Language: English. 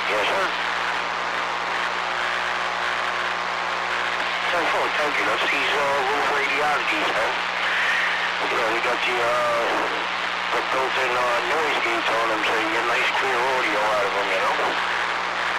Yes, sir. 10-4, thank you. That's these roof radiologies, man. Yeah, we got the built-in noise gates on them, so you get nice clear audio out of them, you know.